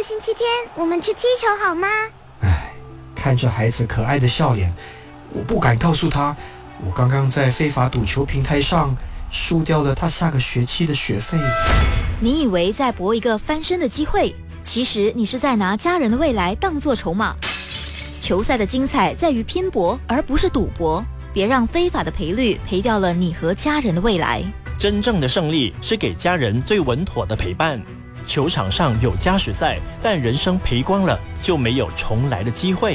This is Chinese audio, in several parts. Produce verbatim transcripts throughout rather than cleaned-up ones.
个星期天我们去踢球好吗？ 唉，看着孩子可爱的笑脸，我不敢告诉他，我刚刚在非法赌球平台上输掉了他下个学期的学费。 你以为在搏一个翻身的机会，其实你是在拿家人的未来当作筹码。球赛的精彩在于拼搏，而不是赌博。别让非法的赔率赔掉了你和家人的未来。 真正的胜利是给家人最稳妥的陪伴。球场上有加时赛，但人生赔光了就没有重来的机会。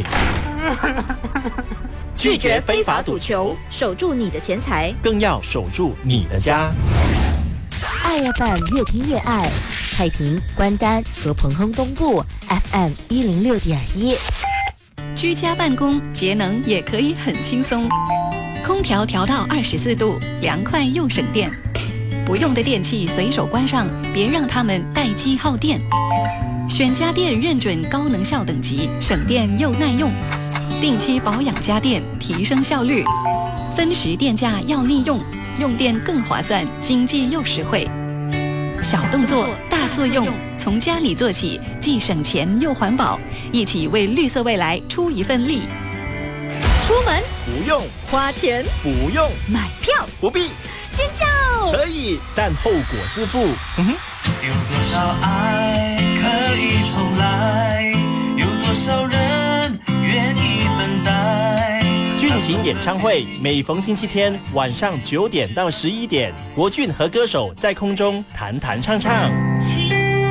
拒绝非法赌球，守住你的钱财， 更要守住你的家。 爱 F M 越听越爱，太平、关丹和彭亨东部 F M 一零六点一。 居家办公节能也可以很轻松，空调调到二十四度，凉快又省电。不用的电器随手关上，别让它们待机耗电。选家电认准高能效等级，省电又耐用。定期保养家电，提升效率。分时电价要利用，用电更划算，经济又实惠。小动作大作用，从家里做起，既省钱又环保，一起为绿色未来出一份力。 出门不用花钱， 不用买票不必尖叫， 可以，但后果自负。嗯哼， 有多少爱可以重来？有多少人愿意等待？ 俊琴演唱会每逢星期天晚上九点到十一点，国俊和歌手在空中弹弹唱唱。